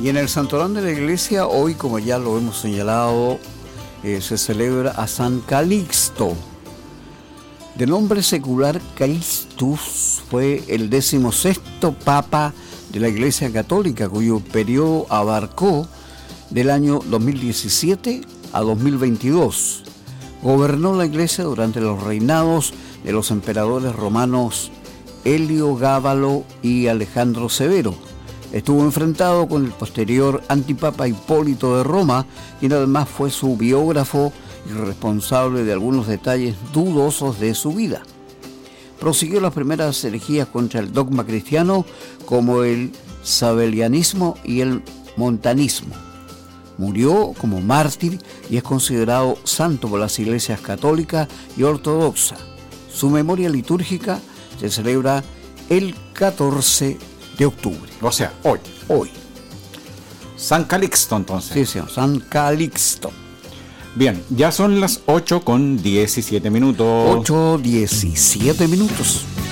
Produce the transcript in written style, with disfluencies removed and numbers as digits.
Y en el santoral de la iglesia, hoy, como ya lo hemos señalado, se celebra a San Calixto. De nombre secular Calixtus, fue el 16º Papa de la Iglesia Católica, cuyo periodo abarcó del año 2017 a 2022. Gobernó la Iglesia durante los reinados de los emperadores romanos Heliogábalo y Alejandro Severo. Estuvo enfrentado con el posterior antipapa Hipólito de Roma, quien además fue su biógrafo y responsable de algunos detalles dudosos de su vida. Prosiguió las primeras herejías contra el dogma cristiano, como el sabelianismo y el montanismo. Murió como mártir y es considerado santo por las iglesias católica y ortodoxa. Su memoria litúrgica se celebra el 14 de octubre. O sea, hoy. Hoy. San Calixto, entonces. Sí, señor, San Calixto. Bien, ya son las 8:17 minutos. 8:17 minutos.